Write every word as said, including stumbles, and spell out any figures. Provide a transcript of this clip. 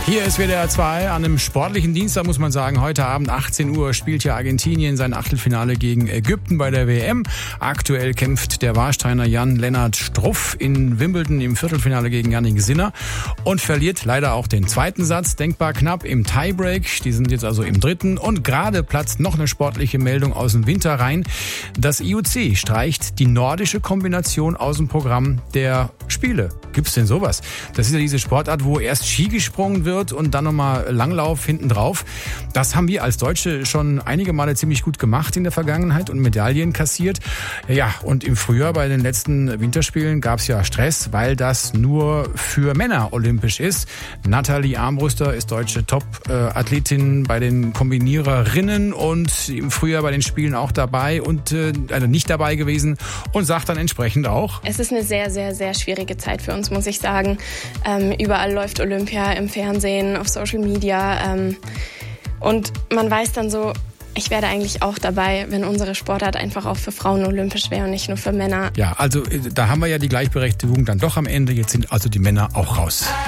Hier ist W D R zwei an einem sportlichen Dienstag, muss man sagen. Heute Abend achtzehn Uhr spielt ja Argentinien sein Achtelfinale gegen Ägypten bei der W M. Aktuell kämpft der Warsteiner Jan-Lennart Struff in Wimbledon im Viertelfinale gegen Jannik Sinner und verliert leider auch den zweiten Satz, denkbar knapp im Tiebreak. Die sind jetzt also im dritten und gerade platzt noch eine sportliche Meldung aus dem Winter rein. Das I O C streicht die nordische Kombination aus dem Programm der Spiele. Gibt's denn sowas? Das ist ja diese Sportart, wo erst Ski gesprungen wird und dann nochmal Langlauf hinten drauf. Das haben wir als Deutsche schon einige Male ziemlich gut gemacht in der Vergangenheit und Medaillen kassiert. Ja, und im Frühjahr bei den letzten Winterspielen gab es ja Stress, weil das nur für Männer olympisch ist. Nathalie Armbruster ist deutsche Top-Athletin bei den Kombiniererinnen und im Frühjahr bei den Spielen auch dabei und äh, also nicht dabei gewesen und sagt dann entsprechend auch: Es ist eine sehr, sehr, sehr schwierige Zeit für uns, muss ich sagen. Ähm, überall läuft Olympia im Fernsehen, auf Social Media. Ähm, und man weiß dann so, ich wäre eigentlich auch dabei, wenn unsere Sportart einfach auch für Frauen olympisch wäre und nicht nur für Männer. Ja, also da haben wir ja die Gleichberechtigung dann doch am Ende. Jetzt sind also die Männer auch raus.